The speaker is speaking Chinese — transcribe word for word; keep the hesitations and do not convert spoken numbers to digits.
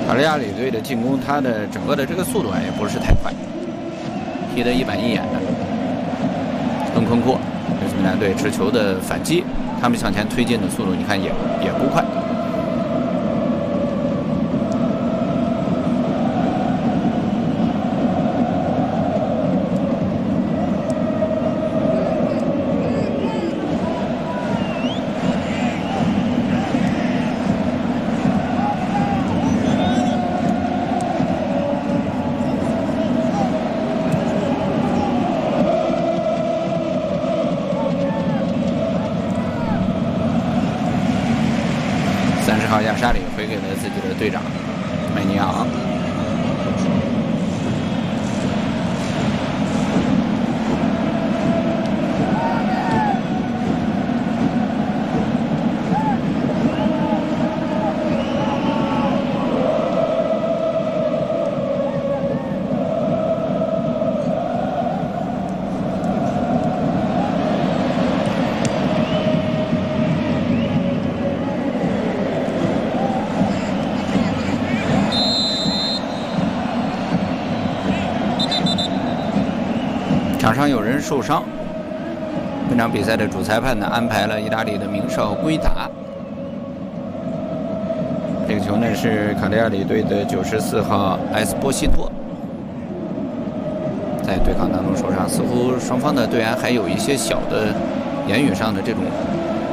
卡利亚里队的进攻，他的整个的这个速度啊，也不是太快，踢得一板一眼的。邓昆库，这是米兰队持球的反击，他们向前推进的速度，你看也也不快。 三十号亚沙里回给了自己的队长麦尼昂。场上有人受伤，本场比赛的主裁判呢安排了意大利的名哨归达。这个球呢是卡利亚里队的九十四号埃斯波西托，在对抗当中受伤，似乎双方的队员还有一些小的言语上的这种